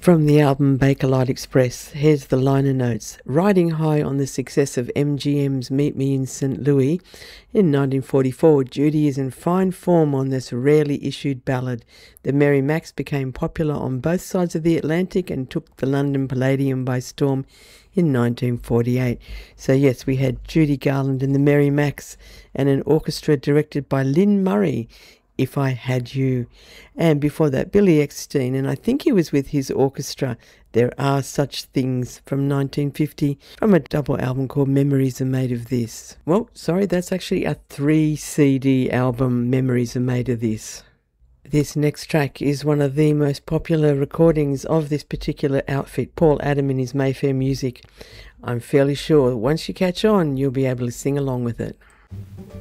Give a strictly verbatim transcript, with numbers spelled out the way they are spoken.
From the album Bakelite Express, here's the liner notes. Riding high on the success of M G M's Meet Me in Saint Louis in nineteen forty-four, Judy is in fine form on this rarely issued ballad. The Merry Macs became popular on both sides of the Atlantic and took the London Palladium by storm in nineteen forty-eight. So yes, we had Judy Garland and the Merry Macs and an orchestra directed by Lynn Murray, If I Had You. And before that, Billy Eckstine, and I think he was with his orchestra, There Are Such Things, from nineteen fifty, from a double album called Memories Are Made of This. Well, sorry, that's actually a three C D album, Memories Are Made of This. This next track is one of the most popular recordings of this particular outfit, Paul Adam and his Mayfair Music. I'm fairly sure once you catch on, you'll be able to sing along with it.